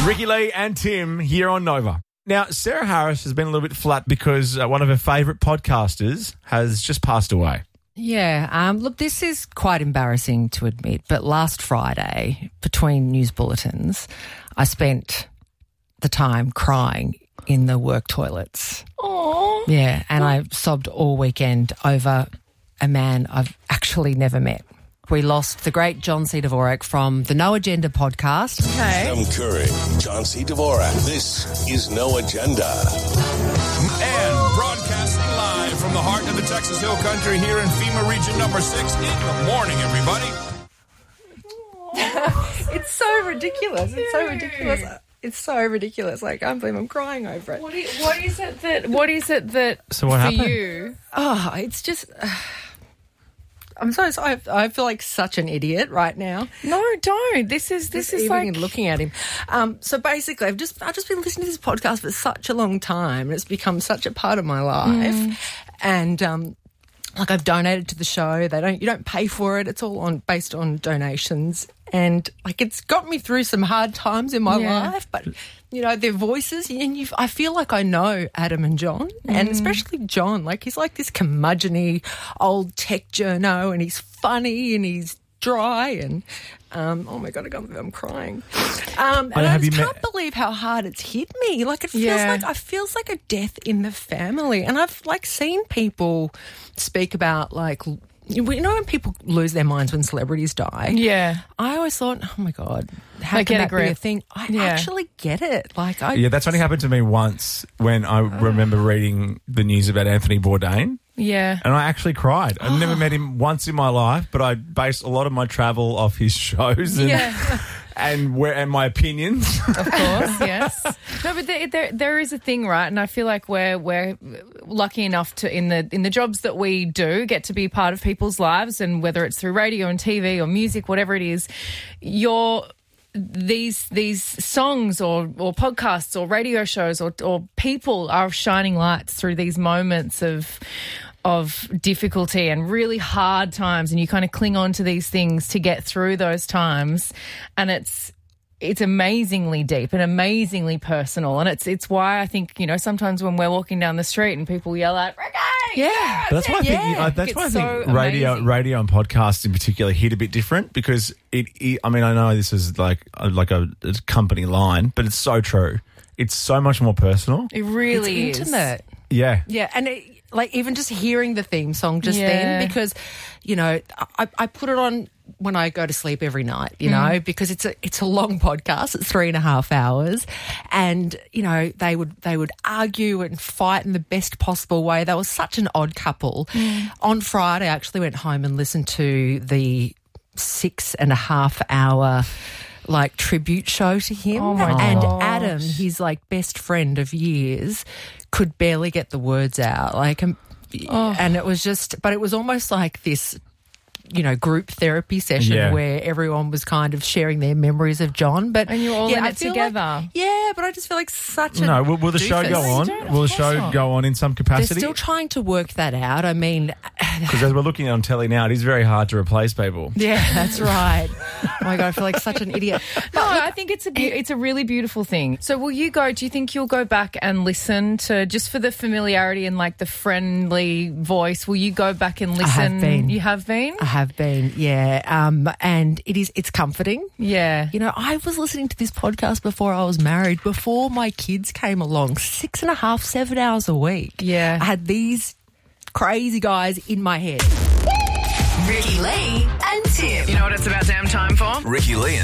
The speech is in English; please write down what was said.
Ricky Lee and Tim here on Nova. Now, Sarah Harris has been a little bit flat because one of her favourite podcasters has just passed away. Yeah, look, this is quite embarrassing to admit, but last Friday, between news bulletins, I spent the time crying in the work toilets. Aww. Yeah, and I sobbed all weekend over a man I've actually never met. We lost the great John C. Dvorak from the No Agenda podcast. Okay. Tim Curry, John C. Dvorak. This is No Agenda. And broadcasting live from the heart of the Texas Hill Country here in FEMA Region number 6 in the morning, everybody. It's so ridiculous. It's so ridiculous. It's so ridiculous. Like, I can't believe I'm crying over it. What is it that So what for happened? you? Oh, it's just... I'm so sorry. I feel like such an idiot right now. No, don't. This is Even like looking at him. So basically, I've just been listening to this podcast for such a long time, and it's become such a part of my life. And like, I've donated to the show. You don't pay for it. It's all based on donations, and like, it's got me through some hard times in my life. But you know, their voices, and I feel like I know Adam and John, and especially John. Like, he's like this curmudgeon-y old tech journo, and he's funny and he's dry, and oh my God, I'm crying. And I just can't believe how hard it's hit me. Like, it feels like a death in the family. And I've like seen people speak about, like, you know, when people lose their minds when celebrities die. Yeah. I always thought, oh my God, how Like, can get that a be a grip. thing? I actually get it. Like, Yeah, that's only happened to me once when I remember reading the news about Anthony Bourdain. Yeah. And I actually cried. I've never met him once in my life, but I based a lot of my travel off his shows and my opinions. Of course, yes. No, but there is a thing, right? And I feel like we're lucky enough to in the jobs that we do get to be part of people's lives, and whether it's through radio and TV or music, whatever it is, these songs or podcasts or radio shows or people are shining lights through these moments of difficulty and really hard times, and you kind of cling on to these things to get through those times, and it's amazingly deep and amazingly personal, and it's why I think, you know, sometimes when we're walking down the street and people yell out "Ricky!" But that's why I think radio and podcasts in particular hit a bit different, because I mean, I know this is like a company line, but it's so true. It's so much more personal. It really it's is intimate. Yeah. Yeah, and like, even just hearing the theme song just then, because, you know, I put it on when I go to sleep every night, you know, because it's a long podcast. It's 3.5 hours, and you know, they would argue and fight in the best possible way. They were such an odd couple. On Friday, I actually went home and listened to the 6.5 hour like tribute show to him. Oh my and gosh. Adam, his like best friend of years, could barely get the words out. Like, and it was just, but it was almost like this, you know, group therapy session where everyone was kind of sharing their memories of John. But and you're all in it together. But I just feel like such a will the show go on? Will the show go on in some They're capacity? still trying to work that out. I mean, Because as we're looking on telly now, it is very hard to replace people. yeah, that's right. Oh my God, I feel like such an idiot. No, I think it's a really beautiful thing. So do you think you'll go back and listen to, just for the familiarity and like the friendly voice, will you go back and listen? I have been. You have been? I have been, yeah. And it's comforting. Yeah. You know, I was listening to this podcast before I was married, before my kids came along, 6.5, 7 hours a week. Yeah. I had these crazy guys in my head. Ricky Lee and Tim. You know what it's about damn time for? Ricky Lee and